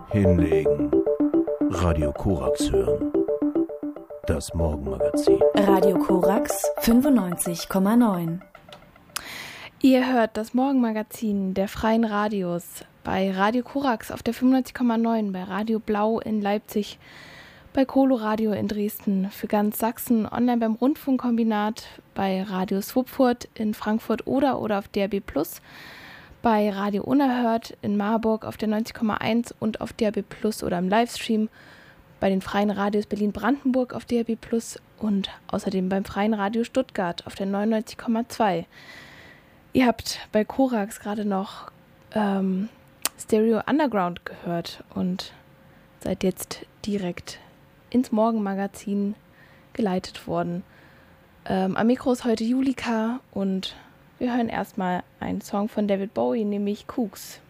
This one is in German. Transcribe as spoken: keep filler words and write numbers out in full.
Hinlegen. Radio Korax hören. Das Morgenmagazin. Radio Korax fünfundneunzig Komma neun. Ihr hört das Morgenmagazin der Freien Radios bei Radio Korax auf der fünfundneunzig Komma neun, bei Radio Blau in Leipzig, bei Coloradio in Dresden, für ganz Sachsen, online beim Rundfunkkombinat, bei Radio Swupfurt in Frankfurt oder oder auf D A B plus, bei Radio Unerhört in Marburg auf der neunzig Komma eins und auf D A B plus oder im Livestream, bei den Freien Radios Berlin-Brandenburg auf D A B plus und außerdem beim Freien Radio Stuttgart auf der neunundneunzig Komma zwei. Ihr habt bei Korax gerade noch ähm, Stereo Underground gehört und seid jetzt direkt ins Morgenmagazin geleitet worden. Ähm, am Mikro ist heute Julika und wir hören erstmal einen Song von David Bowie, nämlich Kooks.